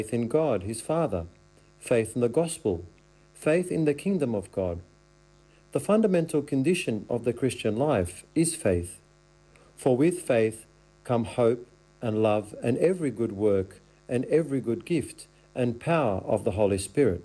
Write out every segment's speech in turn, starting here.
faith in God, his Father, faith in the gospel, faith in the kingdom of God. The fundamental condition of the Christian life is faith. For with faith come hope and love and every good work and every good gift and power of the Holy Spirit.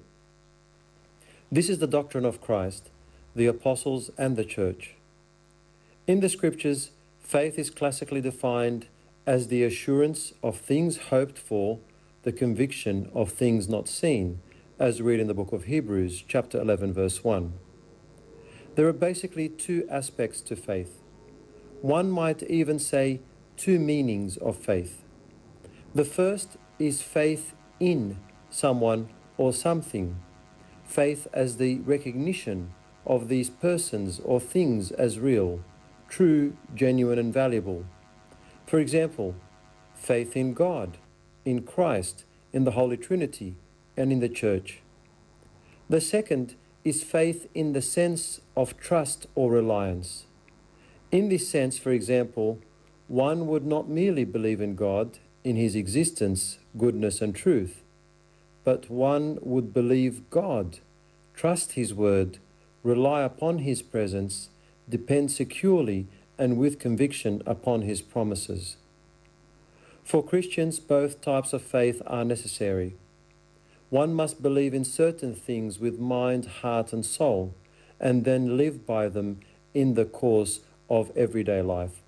This is the doctrine of Christ, the apostles and the church. In the scriptures, faith is classically defined as the assurance of things hoped for, the conviction of things not seen, as read in the book of Hebrews, chapter 11, verse 1. There are basically two aspects to faith. One might even say two meanings of faith. The first is faith in someone or something, faith as the recognition of these persons or things as real, true, genuine, and valuable. For example, faith in God, in Christ, in the Holy Trinity, and in the Church. The second is faith in the sense of trust or reliance. In this sense, for example, one would not merely believe in God, in his existence, goodness, and truth, but one would believe God, trust his word, rely upon his presence, depend securely and with conviction upon his promises. For Christians, both types of faith are necessary. One must believe in certain things with mind, heart, and soul, and then live by them in the course of everyday life.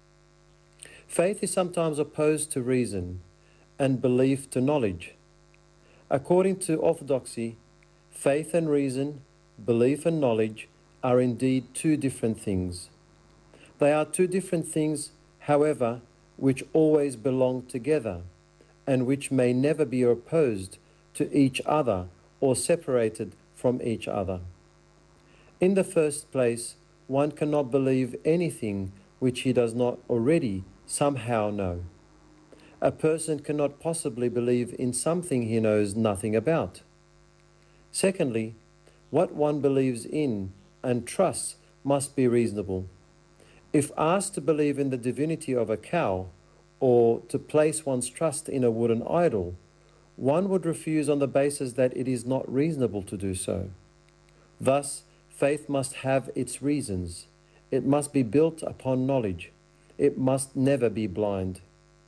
Faith is sometimes opposed to reason and belief to knowledge. According to orthodoxy, faith and reason, belief and knowledge are indeed two different things. They are two different things, however, which always belong together and which may never be opposed to each other or separated from each other. In the first place, one cannot believe anything which he does not already somehow know. A person cannot possibly believe in something he knows nothing about. Secondly, what one believes in and trusts must be reasonable. If asked to believe in the divinity of a cow or to place one's trust in a wooden idol, one would refuse on the basis that it is not reasonable to do so. Thus, faith must have its reasons. It must be built upon knowledge. It must never be blind.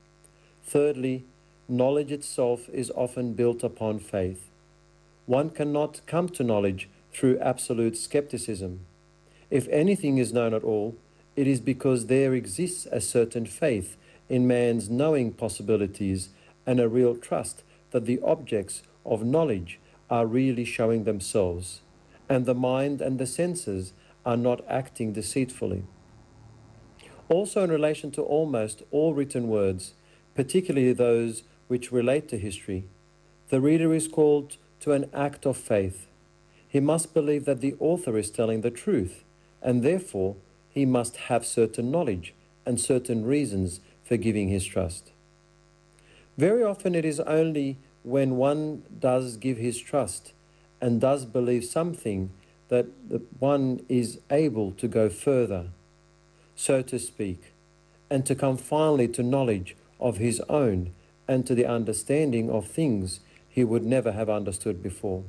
Thirdly, knowledge itself is often built upon faith. One cannot come to knowledge through absolute skepticism. If anything is known at all, it is because there exists a certain faith in man's knowing possibilities and a real trust that the objects of knowledge are really showing themselves, and the mind and the senses are not acting deceitfully. Also, in relation to almost all written words, particularly those which relate to history, the reader is called to an act of faith. He must believe that the author is telling the truth, and therefore he must have certain knowledge and certain reasons for giving his trust. Very often it is only when one does give his trust and does believe something that one is able to go further, so to speak, and to come finally to knowledge of his own and to the understanding of things he would never have understood before.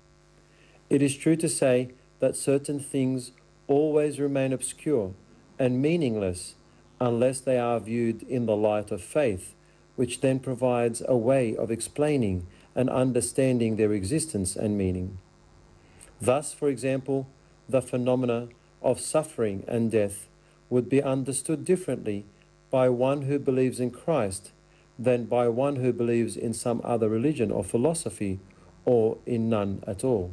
It is true to say that certain things always remain obscure and meaningless unless they are viewed in the light of faith, which then provides a way of explaining and understanding their existence and meaning. Thus, for example, the phenomena of suffering and death would be understood differently by one who believes in Christ than by one who believes in some other religion or philosophy, or in none at all.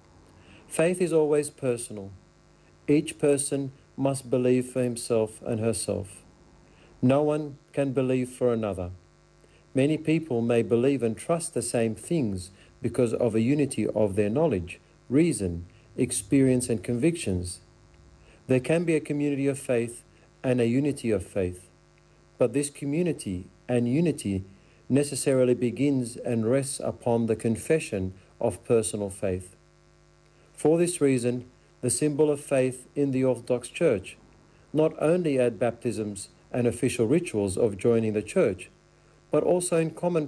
Faith is always personal. Each person must believe for himself and herself. No one can believe for another. Many people may believe and trust the same things because of a unity of their knowledge, reason, experience, and convictions. There can be a community of faith and a unity of faith, but this community and unity necessarily begins and rests upon the confession of personal faith. For this reason, the symbol of faith in the Orthodox Church, not only at baptisms and official rituals of joining the Church, but also in common